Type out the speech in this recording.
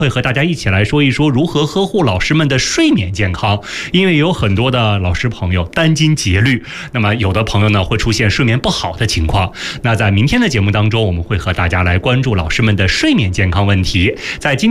会和大家一起来说一说如何呵护老师们的睡眠健康，因为有很多的老师朋友殚精竭虑，那么有的朋友呢会出现睡眠不好的情况。那在明天的节目当中，我们会和大家来关注老师们的睡眠健康问题。在今